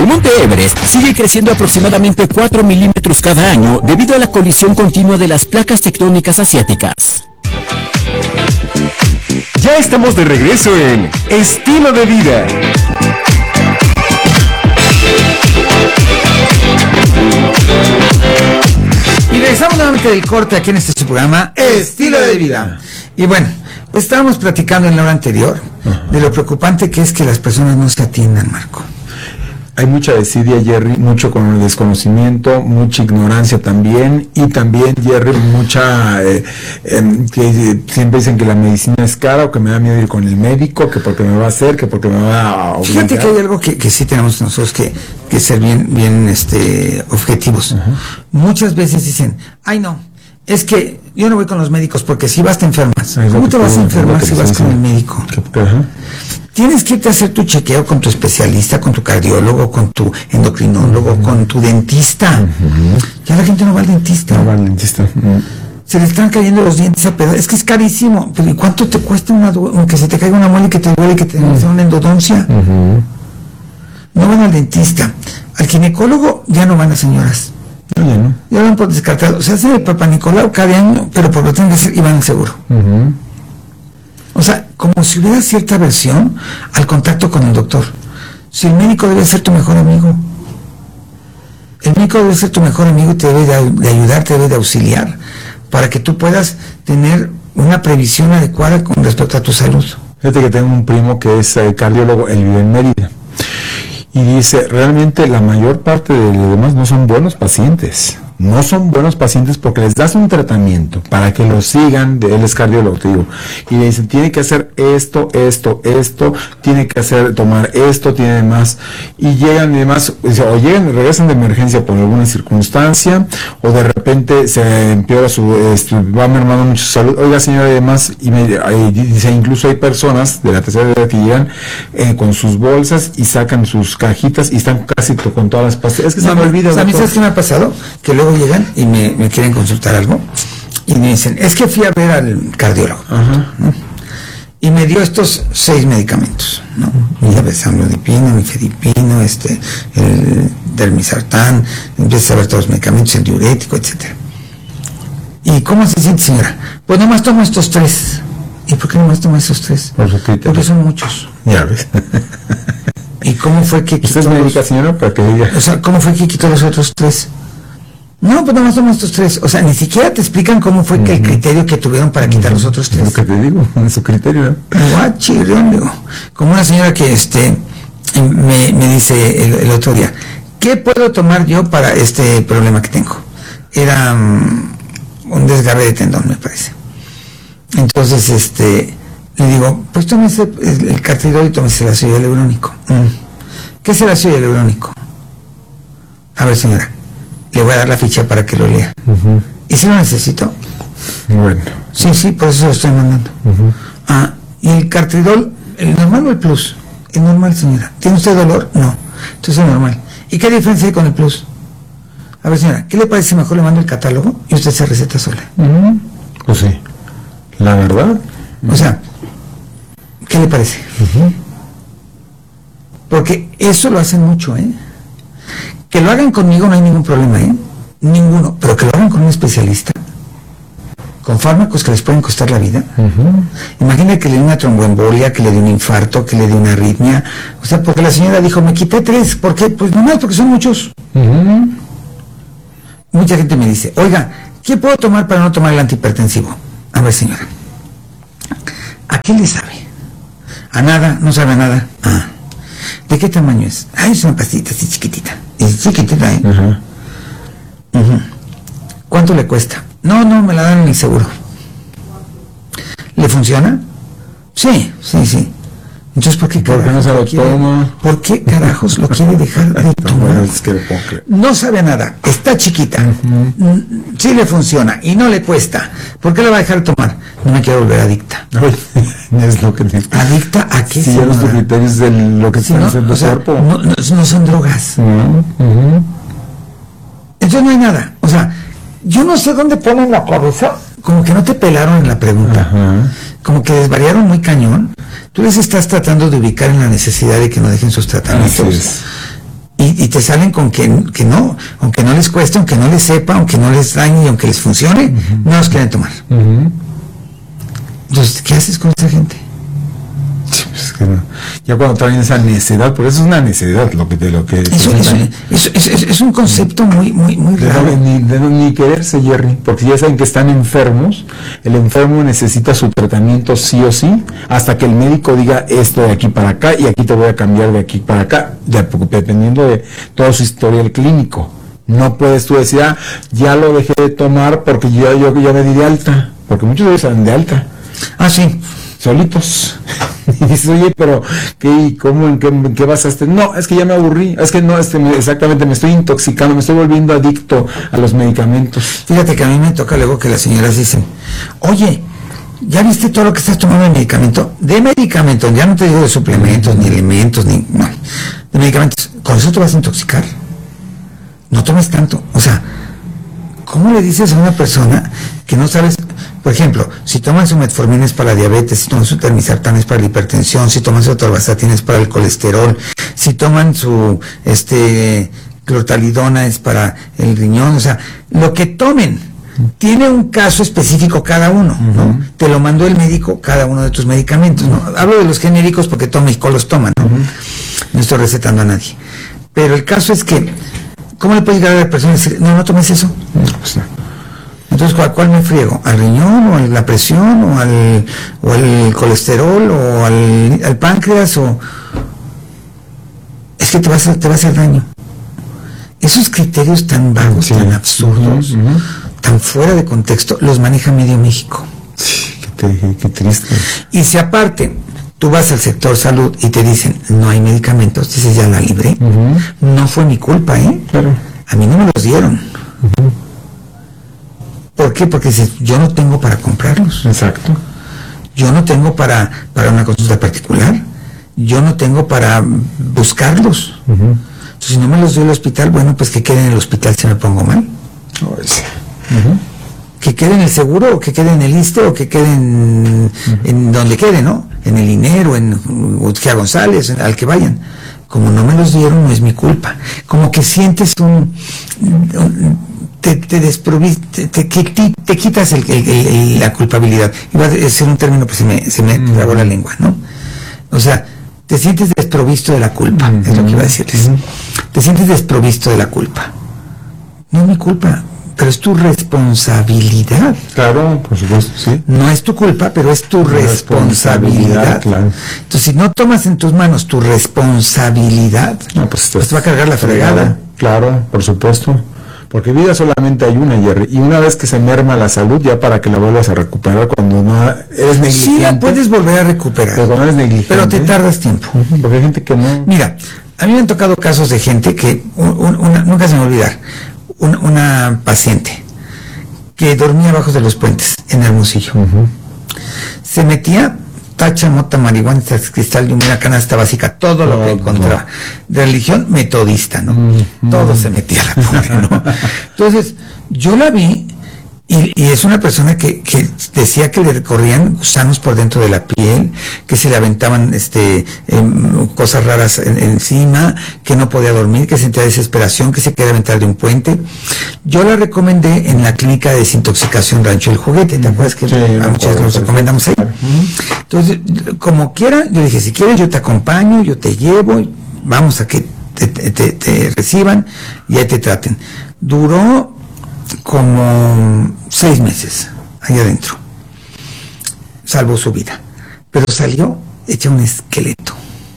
El monte Everest sigue creciendo aproximadamente 4 milímetros cada año debido a la colisión continua de las placas tectónicas asiáticas. Ya estamos de regreso en Estilo de Vida. Y regresamos nuevamente del corte aquí en este programa Estilo de Vida. Y bueno, pues estábamos platicando en la hora anterior de lo preocupante que es que las personas no se atiendan, Marco. Hay mucha desidia, Jerry, mucho con el desconocimiento, mucha ignorancia también, y también, Jerry, mucha que siempre dicen que la medicina es cara, o que me da miedo ir con el médico, que porque me va a hacer, que porque me va a obligar. Fíjate que hay algo que sí tenemos nosotros que ser bien objetivos. Muchas veces dicen, ay no, es que yo no voy con los médicos porque si vas te enfermas. ¿Cómo te vas a enfermar si vas con el médico? Tienes que irte a hacer tu chequeo con tu especialista, con tu cardiólogo, con tu endocrinólogo, con tu dentista. Ya la gente no va al dentista. No va al dentista. Se le están cayendo los dientes a pedazos. Es que es carísimo. Pero ¿y cuánto te cuesta que se te caiga una muela y que te duele y que te haga una endodoncia? No van al dentista. Al ginecólogo ya no van las señoras. ¿No? Ya van por descartado. Se hace el Papa Nicolau cada año, pero por lo que tienen que hacer, y van al seguro. O sea, como si hubiera cierta aversión al contacto con el doctor. Si el médico debe ser tu mejor amigo. El médico debe ser tu mejor amigo y te debe de ayudar, te debe de auxiliar para que tú puedas tener una previsión adecuada con respecto a tu salud. Fíjate que tengo un primo que es cardiólogo, él vive en Mérida. Y dice, realmente la mayor parte de los demás no son buenos pacientes. No son buenos pacientes porque les das un tratamiento para que lo sigan, él es cardiólogo, te digo, y le dicen, tiene que hacer esto, tiene que tomar esto, tiene más, y llegan y demás, o llegan y regresan de emergencia por alguna circunstancia, o de repente se empeora va mermando mucho su salud, oiga señora y demás, y dice, incluso hay personas de la tercera edad que llegan con sus bolsas y sacan sus cajitas y están casi con todas las pastillas. Es que se me olvida. A mí, ¿sabes qué me ha pasado? Que luego llegan y me quieren consultar algo y me dicen, es que fui a ver al cardiólogo, ¿no? Y me dio estos 6 medicamentos, ¿no? Ya ves, amlodipino, nifedipino, el dermisartán, empiezas a ver todos los medicamentos, el diurético, etcétera. ¿Y cómo se siente, señora? Pues nomás tomo estos 3. ¿Y por qué nomás tomo estos 3? Porque son muchos. Ya ves. ¿Y cómo fue que quitó? ¿Usted es médica, señora? Para que diga. O sea, ¿cómo fue que quitó los otros 3? No, pues nomás tomo estos 3. O sea, ni siquiera te explican cómo fue que el criterio que tuvieron para quitar los otros 3. Es lo que te digo, es su criterio, ¿no? Guachirrión, digo. Como una señora que me dice el otro día, ¿qué puedo tomar yo para este problema que tengo? Era un desgarre de tendón, me parece. Entonces, le digo, pues tómese el cartidol y tómese el ácido hialurónico. ¿Qué es el ácido hialurónico? A ver, señora, le voy a dar la ficha para que lo lea. ¿Y si lo necesito? Bueno. Sí, por eso lo estoy mandando. ¿Y el cartidol, el normal o el plus? El normal, señora. ¿Tiene usted dolor? No. Entonces el normal. ¿Y qué diferencia hay con el plus? A ver, señora, ¿qué le parece si mejor le mando el catálogo y usted se receta sola? Pues sí. La verdad. O sea, ¿qué le parece? Porque eso lo hacen mucho, ¿eh? Que lo hagan conmigo no hay ningún problema, ¿eh? Ninguno. Pero que lo hagan con un especialista, con fármacos que les pueden costar la vida. Imagina que le dé una tromboembolia, que le dé un infarto, que le dé una arritmia. O sea, porque la señora dijo, me quité 3. ¿Por qué? Pues nomás porque son muchos. Mucha gente me dice, oiga, ¿qué puedo tomar para no tomar el antihipertensivo? A ver, señora, ¿a qué le sabe? A nada, no sabe a nada. ¿De qué tamaño es? Es una pastillita así chiquitita. Es chiquitita, ¿eh? ¿Cuánto le cuesta? No, me la dan en el seguro. ¿Le funciona? Sí. Entonces, ¿por qué no se lo toma? ¿Por qué carajos lo quiere dejar de tomar? Es que no sabe a nada, está chiquita, sí le funciona y no le cuesta. ¿Por qué la va a dejar de tomar? No me quiero volver adicta. Es lo que te... ¿Adicta a qué? Si ya los criterios de lo que están haciendo el cuerpo. No son drogas. Entonces no hay nada. O sea, yo no sé dónde ponen la cabeza. Como que no te pelaron en la pregunta. Como que desvariaron muy cañón. Tú les estás tratando de ubicar en la necesidad de que no dejen sus tratamientos. Y y te salen con que no, aunque no les cueste, aunque no les sepa, aunque no les dañe y aunque les funcione, no los quieren tomar. Entonces, ¿qué haces con esa gente? Es que no. Ya cuando traen esa necedad, por eso es una necedad lo que es un concepto muy raro. Ni quererse, Jerry, porque ya saben que están enfermos. El enfermo necesita su tratamiento sí o sí, hasta que el médico diga esto de aquí para acá y aquí te voy a cambiar de aquí para acá, dependiendo de todo su historial clínico. No puedes tú decir, ya lo dejé de tomar porque yo ya me di de alta, porque muchos de ellos salen de alta. Sí. Solitos. Y dices, oye, pero ¿en qué basaste? No, es que ya me aburrí, es que no, exactamente, me estoy intoxicando, me estoy volviendo adicto a los medicamentos. Fíjate que a mí me toca luego que las señoras dicen, oye, ¿ya viste todo lo que estás tomando de medicamento? De medicamentos, ya no te digo de suplementos, ni elementos, de medicamentos. ¿Con eso te vas a intoxicar? No tomes tanto. O sea, ¿cómo le dices a una persona que no sabes? Por ejemplo, si toman su metformina es para la diabetes, si toman su telmisartán es para la hipertensión, si toman su atorvastatina es para el colesterol, si toman su clortalidona es para el riñón, o sea, lo que tomen tiene un caso específico cada uno, ¿no? Te lo mandó el médico cada uno de tus medicamentos, ¿no? Hablo de los genéricos porque todo México los toma, ¿no? No estoy recetando a nadie. Pero el caso es que, ¿cómo le puedes llegar a la persona y decir, no tomes eso? Pues no. Entonces, ¿cuál me friego? ¿Al riñón, o a la presión, o al colesterol, o al páncreas, o...? Es que te va a hacer daño. Esos criterios tan vagos, tan absurdos, tan fuera de contexto, los maneja medio México. Sí, qué triste. Y si aparte tú vas al sector salud y te dicen, no hay medicamentos, dices, ya la libré. No fue mi culpa, Claro. A mí no me los dieron. ¿Por qué? Porque yo no tengo para comprarlos. Exacto. Yo no tengo para una consulta particular. Yo no tengo para buscarlos. Entonces, si no me los dio el hospital, bueno, pues que quede en el hospital si me pongo mal. Que quede en el seguro, o que quede en el ISSSTE, o que quede en donde quede, ¿no? En el INER, o en Utgia González, al que vayan. Como no me los dieron, no es mi culpa. Como que sientes te desproviste, te quitas la culpabilidad. Iba a decir un término, pues se me trabó la lengua, ¿no? O sea, te sientes desprovisto de la culpa, es lo que iba a decirles. Te sientes desprovisto de la culpa. No es mi culpa, pero es tu responsabilidad. Claro, por supuesto, sí. No es tu culpa, pero es tu responsabilidad. Claro. Entonces, si no tomas en tus manos tu responsabilidad, pues te va a cargar la fregada. Claro, por supuesto. Porque vida solamente hay una, Jerry, y una vez que se merma la salud, ya para que la vuelvas a recuperar cuando no eres negligente. Sí la puedes volver a recuperar, pero cuando eres negligente, pero te tardas tiempo. Porque hay gente que no... Mira, a mí me han tocado casos de gente que, nunca se me va a olvidar, una paciente que dormía abajo de los puentes en Hermosillo. Se metía tacha, mota, marihuana, cristal de una canasta básica, todo lo que encontraba. De religión metodista, ¿no? Todo se metía a la pobre, ¿no? Entonces, yo la vi, y es una persona que decía que le recorrían gusanos por dentro de la piel, que se le aventaban cosas raras encima, que no podía dormir, que sentía desesperación, que se quería aventar de un puente. Yo la recomendé en la clínica de desintoxicación Rancho El Juguete, ¿te acuerdas que a muchos los recomendamos ahí? Entonces, como quiera, yo dije, si quieres yo te acompaño, yo te llevo, vamos a que te reciban y ahí te traten. Duró como 6 meses ahí adentro, salvó su vida, pero salió hecha un esqueleto.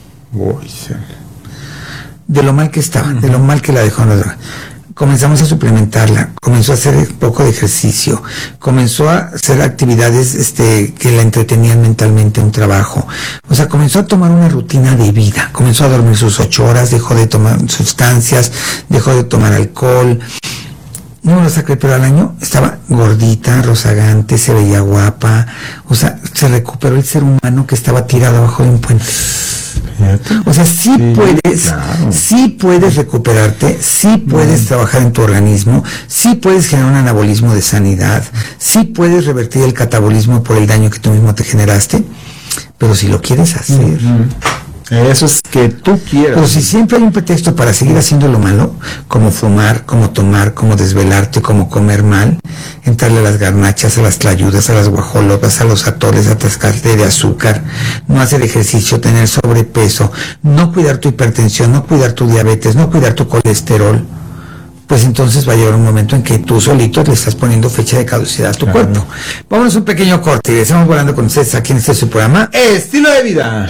De lo mal que estaba, de lo mal que la dejó en la droga. Comenzamos a suplementarla, comenzó a hacer un poco de ejercicio, comenzó a hacer actividades que la entretenían mentalmente, un trabajo. O sea, comenzó a tomar una rutina de vida, comenzó a dormir sus 8 horas, dejó de tomar sustancias, dejó de tomar alcohol. No me lo saqué, pero al año estaba gordita, rozagante, se veía guapa. O sea, se recuperó el ser humano que estaba tirado abajo de un puente. O sea, sí puedes recuperarte, sí puedes trabajar en tu organismo, sí puedes generar un anabolismo de sanidad, sí puedes revertir el catabolismo por el daño que tú mismo te generaste, pero si lo quieres hacer. Eso es que tú quieras. Pero si siempre hay un pretexto para seguir haciendo lo malo, como fumar, como tomar, como desvelarte, como comer mal, entrarle a las garnachas, a las tlayudas, a las guajolotas, a los atoles, atascarte de azúcar, no hacer ejercicio, tener sobrepeso, no cuidar tu hipertensión, no cuidar tu diabetes, no cuidar tu colesterol, pues entonces va a llegar un momento en que tú solito le estás poniendo fecha de caducidad a tu cuerpo. Vámonos un pequeño corte y estamos volando con ustedes aquí en este su programa Estilo de Vida.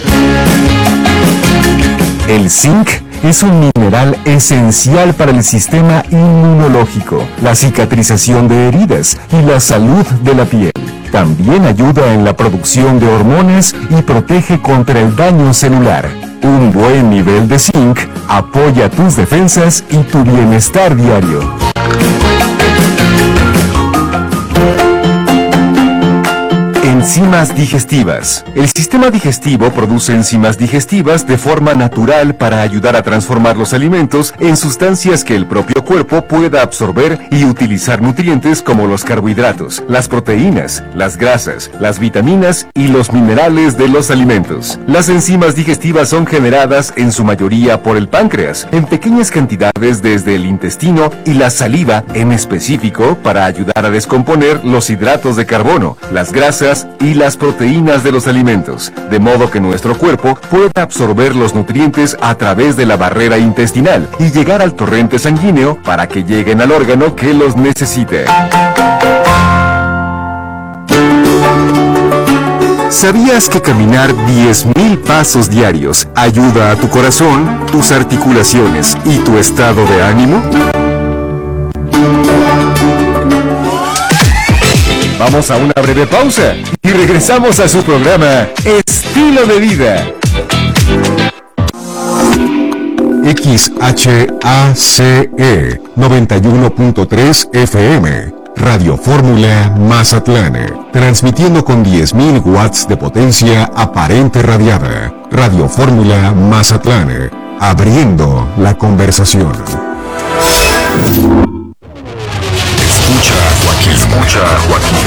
El zinc es un mineral esencial para el sistema inmunológico, la cicatrización de heridas y la salud de la piel. También ayuda en la producción de hormonas y protege contra el daño celular. Un buen nivel de zinc apoya tus defensas y tu bienestar diario. Enzimas digestivas. El sistema digestivo produce enzimas digestivas de forma natural para ayudar a transformar los alimentos en sustancias que el propio cuerpo pueda absorber y utilizar nutrientes como los carbohidratos, las proteínas, las grasas, las vitaminas y los minerales de los alimentos. Las enzimas digestivas son generadas en su mayoría por el páncreas, en pequeñas cantidades desde el intestino y la saliva en específico para ayudar a descomponer los hidratos de carbono, las grasas y las proteínas de los alimentos, de modo que nuestro cuerpo pueda absorber los nutrientes a través de la barrera intestinal y llegar al torrente sanguíneo para que lleguen al órgano que los necesite. ¿Sabías que caminar 10,000 pasos diarios ayuda a tu corazón, tus articulaciones y tu estado de ánimo? Vamos a una breve pausa y regresamos a su programa Estilo de Vida. XHACE 91.3 FM, Radio Fórmula Mazatlán, transmitiendo con 10,000 watts de potencia aparente radiada. Radio Fórmula Mazatlán, abriendo la conversación. Escucha a Joaquín.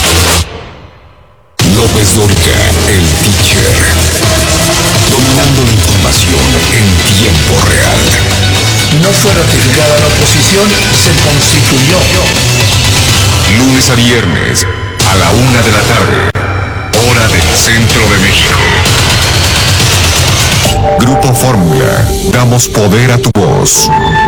López Dóriga, el teacher. Dominando la información en tiempo real. No fue ratificada la oposición, se constituyó. Lunes a viernes, a la 1 de la tarde, hora del centro de México. Grupo Fórmula, damos poder a tu voz.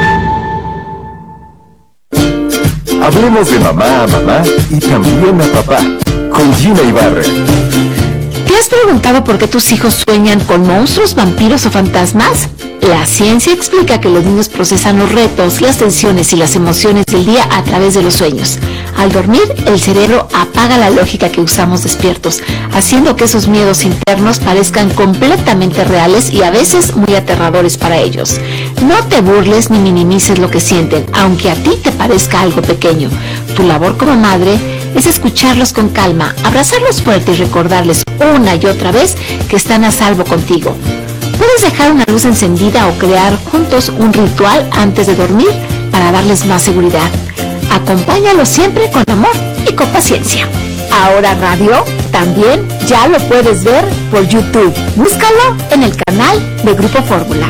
Hablemos de mamá a mamá y también a papá, con Gina Ibarra. ¿Te has preguntado por qué tus hijos sueñan con monstruos, vampiros o fantasmas? La ciencia explica que los niños procesan los retos, las tensiones y las emociones del día a través de los sueños. Al dormir, el cerebro apaga la lógica que usamos despiertos, haciendo que esos miedos internos parezcan completamente reales y a veces muy aterradores para ellos. No te burles ni minimices lo que sienten, aunque a ti te parezca algo pequeño. Tu labor como madre es escucharlos con calma, abrazarlos fuerte y recordarles una y otra vez que están a salvo contigo. Puedes dejar una luz encendida o crear juntos un ritual antes de dormir para darles más seguridad. Acompáñalos siempre con amor y con paciencia. Ahora Radio también ya lo puedes ver por YouTube. Búscalo en el canal de Grupo Fórmula.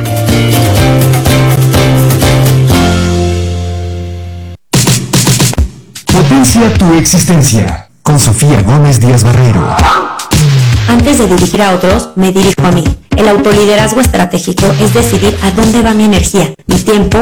Potencia tu existencia. Con Sofía Gómez Díaz Barrero. Antes de dirigir a otros, me dirijo a mí. El autoliderazgo estratégico es decidir a dónde va mi energía, mi tiempo